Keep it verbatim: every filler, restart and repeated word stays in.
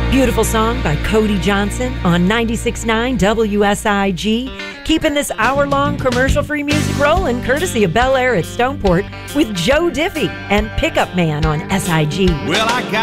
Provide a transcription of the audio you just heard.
Beautiful song by Cody Johnson on ninety-six point nine W S I G. Keeping this hour-long commercial-free music rolling, courtesy of Bel Air at Stoneport, with Joe Diffie and Pickup Man on S I G. Well, I got